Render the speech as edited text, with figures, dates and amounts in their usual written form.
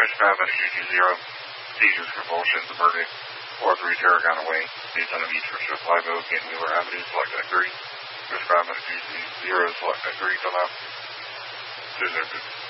Mission paramedic UG0, seizures, convulsions, emerging, 4-3 Tarragon away, based on a beach for shift 50, Gain Wheeler Avenue, select at 3. Mission paramedic UG0, select at 3, come out. 202.